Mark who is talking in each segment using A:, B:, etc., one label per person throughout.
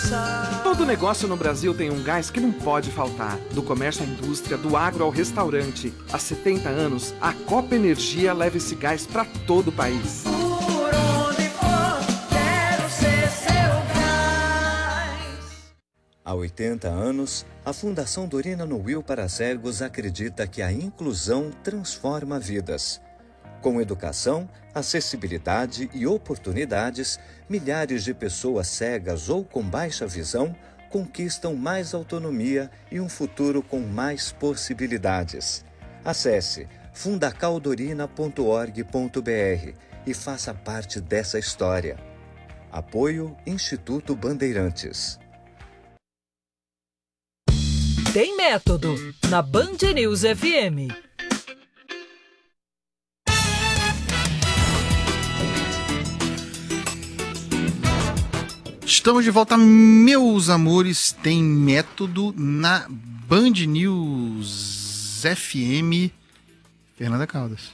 A: Todo negócio no Brasil tem um gás que não pode faltar. Do comércio à indústria, do agro ao restaurante. Há 70 anos, a Copa Energia leva esse gás para todo o país.
B: Por onde for, quero ser seu gás.
C: Há 80 anos, a Fundação Dorina Noil para Cegos acredita que a inclusão transforma vidas. Com educação, acessibilidade e oportunidades, milhares de pessoas cegas ou com baixa visão conquistam mais autonomia e um futuro com mais possibilidades. Acesse fundacaldorina.org.br e faça parte dessa história. Apoio Instituto Bandeirantes.
D: Tem método na Band News FM.
E: Estamos de volta, meus amores. Tem método na Band News FM. Fernanda Caldas.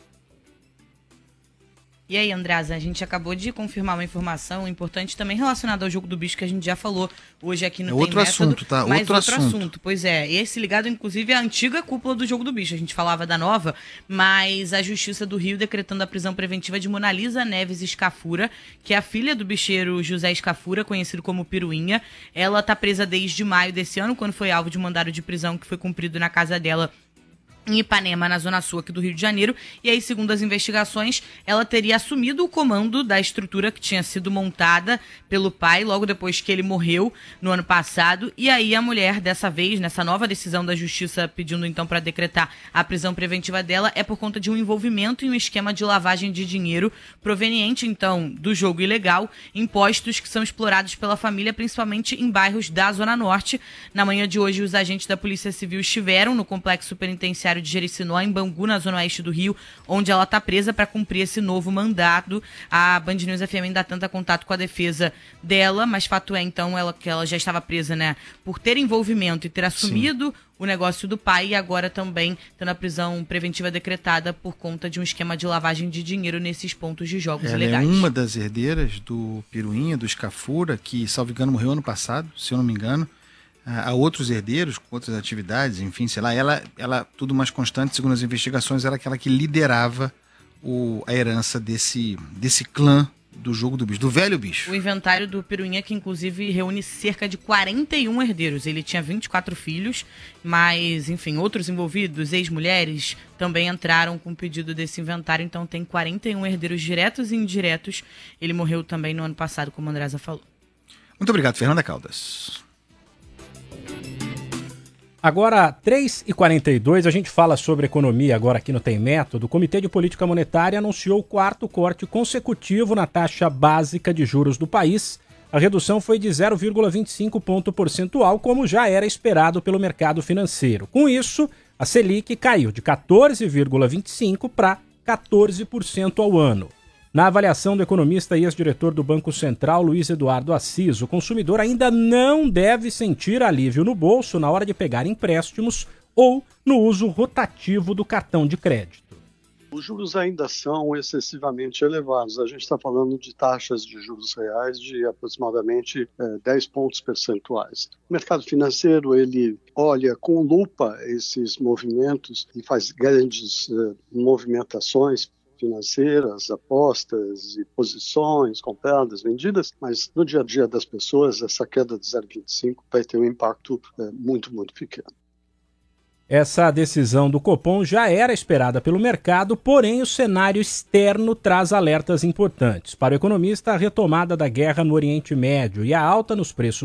F: E aí, Andresa, a gente acabou de confirmar uma informação importante também relacionada ao jogo do bicho que a gente já falou hoje aqui no Tem
E: Outro
F: Método,
E: assunto, tá?
F: Mas
E: Outro assunto.
F: Pois é, esse ligado inclusive à antiga cúpula do jogo do bicho. A gente falava da nova, mas a Justiça do Rio decretando a prisão preventiva de Monalisa Neves Escafura, que é a filha do bicheiro José Escafura, conhecido como Piruinha. Ela tá presa desde maio desse ano, quando foi alvo de mandado de prisão que foi cumprido na casa dela em Ipanema, na Zona Sul aqui do Rio de Janeiro. E aí, segundo as investigações, ela teria assumido o comando da estrutura que tinha sido montada pelo pai logo depois que ele morreu no ano passado. E aí a mulher, dessa vez, nessa nova decisão da Justiça pedindo então para decretar a prisão preventiva dela, é por conta de um envolvimento em um esquema de lavagem de dinheiro proveniente então do jogo ilegal, impostos que são explorados pela família, principalmente em bairros da Zona Norte. Na manhã de hoje, os agentes da Polícia Civil estiveram no complexo penitenciário de Jericinó, em Bangu, na zona oeste do Rio, onde ela está presa para cumprir esse novo mandado. A Band News FM ainda tenta contato com a defesa dela, mas fato é, então, que ela já estava presa, né, por ter envolvimento e ter assumido o negócio do pai, e agora também tendo a prisão preventiva decretada por conta de um esquema de lavagem de dinheiro nesses pontos de jogos ilegais.
E: Ela é uma das herdeiras do Piruinha, do Escafura, que, salvo engano, morreu ano passado, se eu não me engano. Há outros herdeiros, com outras atividades, enfim, sei lá. Ela, tudo mais constante, segundo as investigações, era aquela que liderava a herança desse clã do jogo do bicho, do velho bicho.
F: O inventário do Piruinha, que inclusive reúne cerca de 41 herdeiros. Ele tinha 24 filhos, mas, enfim, outros envolvidos, ex-mulheres, também entraram com o pedido desse inventário. Então tem 41 herdeiros diretos e indiretos. Ele morreu também no ano passado, como a Andresa falou.
E: Muito obrigado, Fernanda Caldas.
G: Agora, 3h42, a gente fala sobre economia agora aqui no Tem Método. O Comitê de Política Monetária anunciou o quarto corte consecutivo na taxa básica de juros do país. A redução foi de 0,25 ponto percentual, como já era esperado pelo mercado financeiro. Com isso, a Selic caiu de 14,25% para 14% ao ano. Na avaliação do economista e ex-diretor do Banco Central, Luiz Eduardo Assis, o consumidor ainda não deve sentir alívio no bolso na hora de pegar empréstimos ou no uso rotativo do cartão de crédito.
H: Os juros ainda são excessivamente elevados. A gente está falando de taxas de juros reais de aproximadamente 10 pontos percentuais. O mercado financeiro, ele olha com lupa esses movimentos e faz grandes movimentações financeiras, apostas e posições compradas, vendidas, mas no dia a dia das pessoas, essa queda de 0,25 vai ter um impacto muito, muito pequeno.
G: Essa decisão do Copom já era esperada pelo mercado, porém o cenário externo traz alertas importantes. Para o economista, a retomada da guerra no Oriente Médio e a alta nos preços